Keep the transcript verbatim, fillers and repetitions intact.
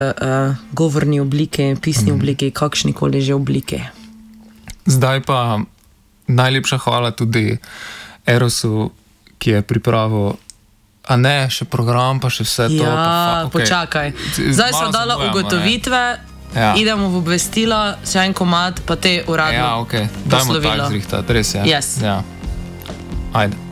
uh, govorni obliki, pisni mm. obliki, kakšnikoli že obliki. Zdaj pa najlepša hvala tudi Erosu, ki je pripravil, a ne, še program, pa še vse to. Ja, pa, okay. Počakaj. Zdaj so dala ugotovitve, ja. Idemo v obvestilo, še en komad, pa te uradno ja, okay. Dajmo tak zrihtati, res je. Yes. Ja. Ajde.